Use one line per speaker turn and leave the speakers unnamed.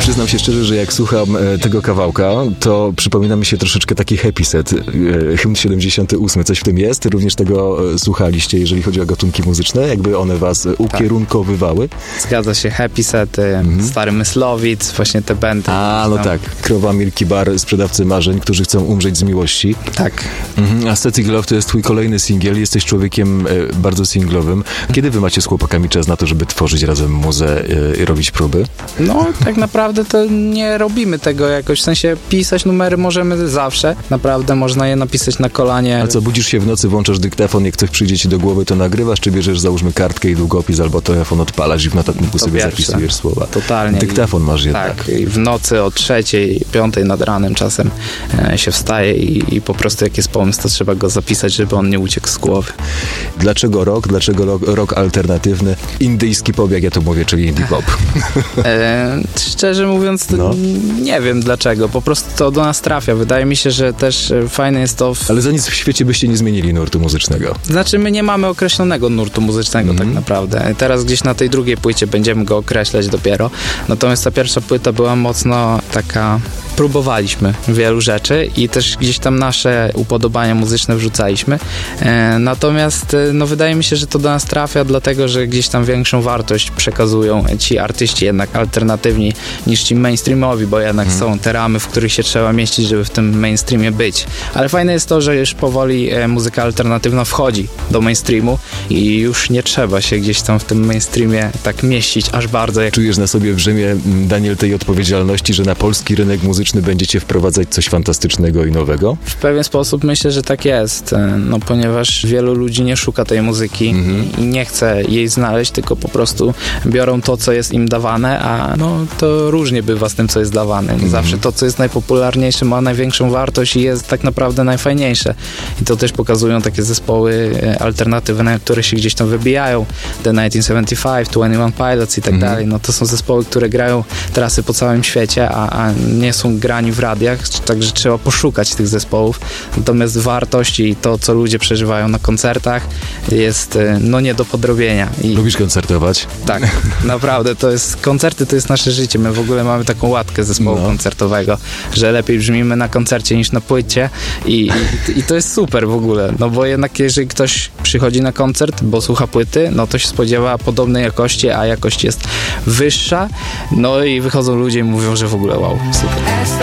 Przyznam się szczerze, że jak słucham tego kawałka, to przypomina mi się troszeczkę taki Happy Set, hymn 78. Coś w tym jest? Również tego słuchaliście, jeżeli chodzi o gatunki muzyczne? Jakby one was ukierunkowywały?
Zgadza się, Happy Set, Stary Myslowic, właśnie te bandy.
No tak. Krowa, Milky Bar, Sprzedawcy Marzeń, którzy chcą umrzeć z miłości.
Tak.
Aesthetic Love to jest twój kolejny singiel. Jesteś człowiekiem bardzo singlowym. Kiedy wy macie z chłopakami czas na to, żeby tworzyć razem muzę i robić próby?
No, tak naprawdę to nie robimy tego jakoś, w sensie pisać numery możemy zawsze. Naprawdę można je napisać na kolanie.
A co, budzisz się w nocy, włączasz dyktafon, jak coś przyjdzie ci do głowy, to nagrywasz, czy bierzesz, załóżmy, kartkę i długopis, albo telefon odpalasz i w notatniku sobie zapisujesz słowa?
Totalnie.
Dyktafon masz jednak.
Tak, i w nocy o 3:00, 5:00 nad ranem czasem się wstaje i po prostu jak jest pomysł, to trzeba go zapisać, żeby on nie uciekł z głowy.
Dlaczego rock? Dlaczego rock alternatywny? Indyjski pop, jak ja to mówię, czyli indie pop.
Szczerze mówiąc, nie wiem dlaczego. Po prostu to do nas trafia. Wydaje mi się, że też fajne jest to...
Ale za nic w świecie byście nie zmienili nurtu muzycznego.
Znaczy, my nie mamy określonego nurtu muzycznego tak naprawdę. Teraz gdzieś na tej drugiej płycie będziemy go określać dopiero. Natomiast ta pierwsza płyta była mocno taka... Próbowaliśmy wielu rzeczy i też gdzieś tam nasze upodobania muzyczne wrzucaliśmy. Natomiast wydaje mi się, że to do nas trafia, dlatego, że gdzieś tam większą wartość przekazują ci artyści jednak alternatywni niż ci mainstreamowi, bo jednak są te ramy, w których się trzeba mieścić, żeby w tym mainstreamie być. Ale fajne jest to, że już powoli muzyka alternatywna wchodzi do mainstreamu i już nie trzeba się gdzieś tam w tym mainstreamie tak mieścić aż bardzo.
Czujesz na sobie brzemię, Daniel, tej odpowiedzialności, że na polski rynek muzyczny będziecie wprowadzać coś fantastycznego i nowego?
W pewien sposób myślę, że tak jest, ponieważ wielu ludzi nie szuka tej muzyki i nie chce jej znaleźć, tylko po prostu biorą to, co jest im dawane, a to różnie bywa z tym, co jest dawane. Nie zawsze to, co jest najpopularniejsze, ma największą wartość i jest tak naprawdę najfajniejsze. I to też pokazują takie zespoły alternatywne, które się gdzieś tam wybijają. The 1975, 21 Pilots i tak dalej. To są zespoły, które grają trasy po całym świecie, a nie są grani w radiach, także trzeba poszukać tych zespołów. Natomiast wartość i to, co ludzie przeżywają na koncertach, jest nie do podrobienia.
Lubisz koncertować?
Tak, naprawdę. Koncerty to jest nasze życie. My w ogóle mamy taką łatkę zespołu koncertowego, że lepiej brzmimy na koncercie niż na płycie i to jest super w ogóle, bo jednak jeżeli ktoś przychodzi na koncert, bo słucha płyty, to się spodziewa podobnej jakości, a jakość jest wyższa, i wychodzą ludzie i mówią, że w ogóle wow, super.